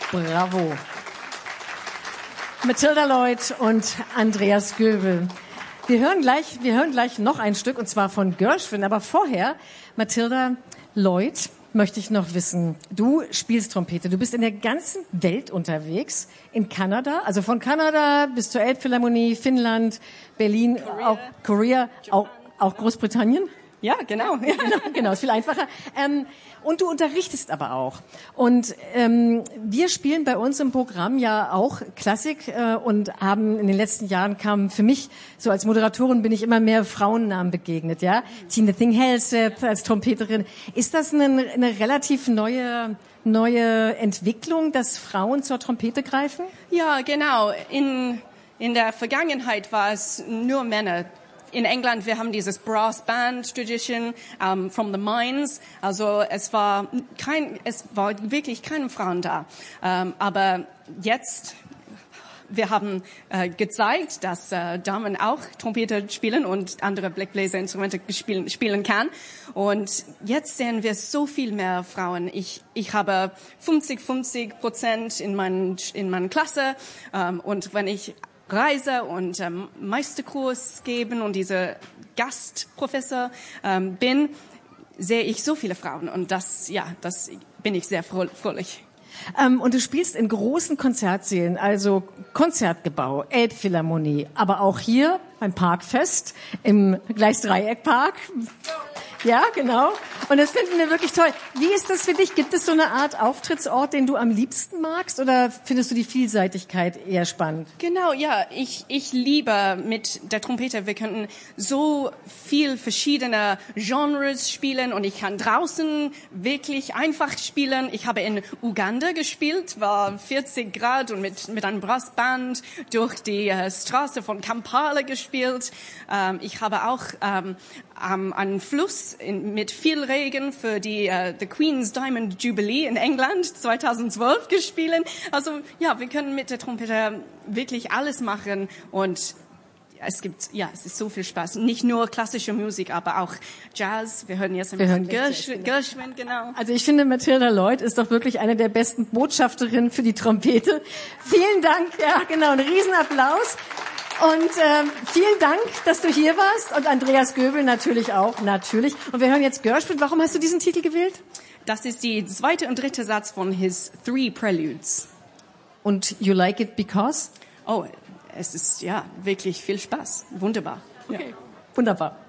Bravo. Mathilda Lloyd und Andreas Göbel. Wir hören gleich noch ein Stück, und zwar von Gershwin. Aber vorher, Mathilda Lloyd, möchte ich noch wissen, du spielst Trompete. Du bist in der ganzen Welt unterwegs. In Kanada, also von Kanada bis zur Elbphilharmonie, Finnland, Berlin, Korea, auch Großbritannien. Ja, genau. Genau, ist viel einfacher. Und du unterrichtest aber auch. Und wir spielen bei uns im Programm ja auch Klassik und haben in den letzten Jahren kamen für mich, so als Moderatorin bin ich immer mehr Frauennamen begegnet, ja. Tina Thing Helseth als Trompeterin. Ist das eine relativ neue Entwicklung, dass Frauen zur Trompete greifen? Ja, genau. In der Vergangenheit war es nur Männer. In England, wir haben dieses Brass Band Tradition from the Mines. Also es war wirklich keine Frauen da. Aber jetzt, wir haben gezeigt, dass Damen auch Trompete spielen und andere Blechbläserinstrumente spielen kann. Und jetzt sehen wir so viel mehr Frauen. Ich habe 50% in meiner Klasse und wenn ich Reise und Meisterkurs geben und diese Gastprofessor bin, sehe ich so viele Frauen und das bin ich sehr fröhlich. Und du spielst in großen Konzertsälen, also Konzertgebau, Elbphilharmonie, aber auch hier beim Parkfest im Gleis-Dreieck-Park. Ja, genau. Und das finden wir wirklich toll. Wie ist das für dich? Gibt es so eine Art Auftrittsort, den du am liebsten magst, oder findest du die Vielseitigkeit eher spannend? Genau, ja. Ich liebe mit der Trompete. Wir können so viel verschiedene Genres spielen und ich kann draußen wirklich einfach spielen. Ich habe in Uganda gespielt, war 40 Grad und mit einem Brassband durch die Straße von Kampala gespielt. Ich habe auch einen Fluss mit viel Regen für die The Queen's Diamond Jubilee in England 2012 gespielt. Also ja, wir können mit der Trompete wirklich alles machen und es ist so viel Spaß. Nicht nur klassische Musik, aber auch Jazz. Wir hören jetzt ein bisschen Gershwin, genau. Also ich finde, Mathilda Lloyd ist doch wirklich eine der besten Botschafterinnen für die Trompete. Vielen Dank, ja genau, ein Riesenapplaus. Und vielen Dank, dass du hier warst. Und Andreas Göbel natürlich auch, natürlich. Und wir hören jetzt Gershwin. Warum hast du diesen Titel gewählt? Das ist die zweite und dritte Satz von his Three Preludes. Und you like it because? Oh, es ist ja wirklich viel Spaß. Wunderbar. Okay, ja. Wunderbar.